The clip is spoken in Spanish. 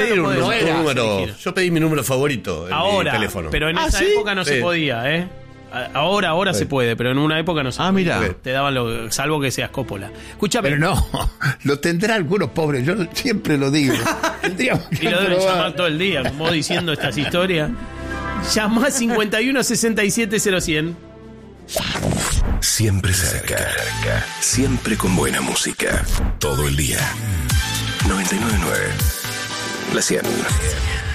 pedir no un podés número. elegir. Yo pedí mi número favorito en Ahora, mi teléfono. pero en ¿Ah, esa sí? época no se Sí. podía, ¿eh? Ahora se puede, pero en una época no se podía. mirá. Te daban salvo que seas Coppola. Escúchame. Pero no, lo tendrá algunos pobres, yo siempre lo digo. Tendríamos Y que lo deben probar. llamar todo el día, como vos diciendo estas historias. Llamá 51 67 0100. Siempre cerca. Siempre con buena música. Todo el día. 99.9. La 100.